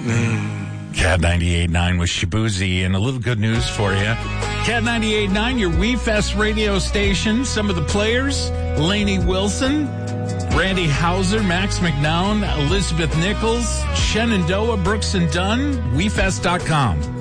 Cat 98.9 with Shabuzi, and a little good news for you. Cat 98.9, your WeFest radio station. Some of the players: Lainey Wilson, Randy Hauser, Max McNown, Elizabeth Nichols, Shenandoah, Brooks and Dunn. WeFest.com.